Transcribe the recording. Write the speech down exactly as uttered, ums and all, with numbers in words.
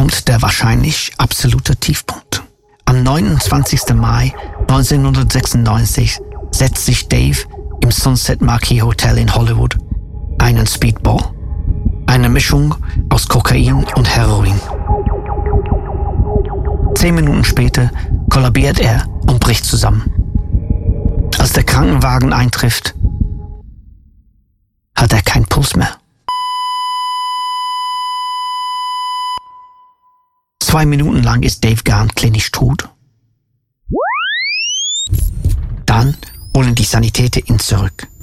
kommt der wahrscheinlich absolute Tiefpunkt. Am neunundzwanzigsten Mai neunzehnhundertsechsundneunzig setzt sich Dave im Sunset Marquis Hotel in Hollywood einen Speedball, eine Mischung aus Kokain und Heroin. Zehn Minuten später kollabiert er und bricht zusammen. Als der Krankenwagen eintrifft, hat er keinen Puls mehr. Zwei Minuten lang ist Dave Gahan klinisch tot. Dann holen die Sanitäter ihn zurück.